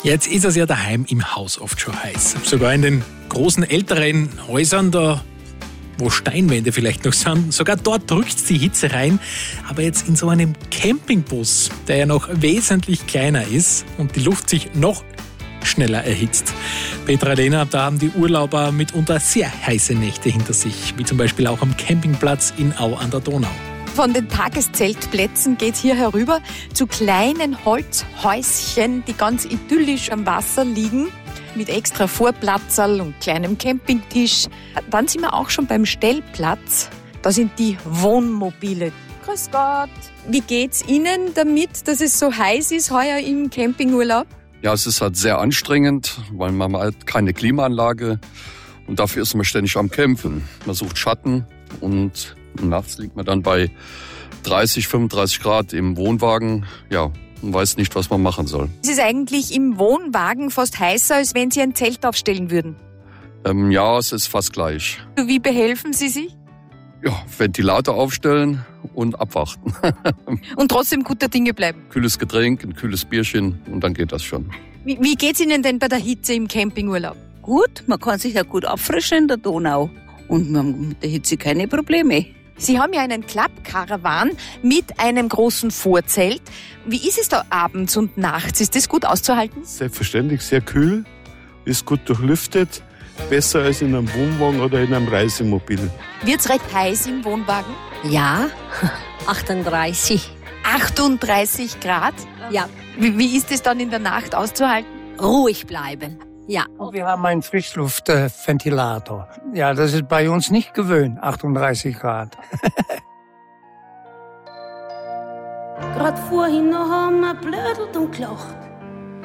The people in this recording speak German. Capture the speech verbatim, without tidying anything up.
Jetzt ist es ja daheim im Haus oft schon heiß. Sogar in den großen älteren Häusern, da wo Steinwände vielleicht noch sind, sogar dort drückt die Hitze rein. Aber jetzt in so einem Campingbus, der ja noch wesentlich kleiner ist und die Luft sich noch schneller erhitzt. Petra Lehner, da haben die Urlauber mitunter sehr heiße Nächte hinter sich, wie zum Beispiel auch am Campingplatz in Au an der Donau. Von den Tageszeltplätzen geht hier herüber zu kleinen Holzhäuschen, die ganz idyllisch am Wasser liegen, mit extra Vorplatzerl und kleinem Campingtisch. Dann sind wir auch schon beim Stellplatz. Da sind die Wohnmobile. Grüß Gott. Wie geht's Ihnen damit, dass es so heiß ist heuer im Campingurlaub? Ja, es ist halt sehr anstrengend, weil man hat keine Klimaanlage und dafür ist man ständig am Kämpfen. Man sucht Schatten und nachts liegt man dann bei dreißig, fünfunddreißig Grad im Wohnwagen, ja, und weiß nicht, was man machen soll. Es ist eigentlich im Wohnwagen fast heißer, als wenn Sie ein Zelt aufstellen würden. Ähm, ja, es ist fast gleich. Wie behelfen Sie sich? Ja, Ventilator aufstellen und abwarten. Und trotzdem guter Dinge bleiben. Kühles Getränk, ein kühles Bierchen und dann geht das schon. Wie, wie geht's Ihnen denn bei der Hitze im Campingurlaub? Gut, man kann sich ja gut abfrischen in der Donau. Und man hat mit der Hitze keine Probleme. Sie haben ja einen Klappkarawan mit einem großen Vorzelt. Wie ist es da abends und nachts? Ist das gut auszuhalten? Selbstverständlich sehr kühl, ist gut durchlüftet, besser als in einem Wohnwagen oder in einem Reisemobil. Wird's recht heiß im Wohnwagen? Ja, achtunddreißig. achtunddreißig Grad? Ja. Wie, wie ist es dann in der Nacht auszuhalten? Ruhig bleiben. Ja. Wir haben einen Frischluftventilator. Ja, das ist bei uns nicht gewöhnt, achtunddreißig Grad. Grad vorhin noch haben wir blödelt und gelacht.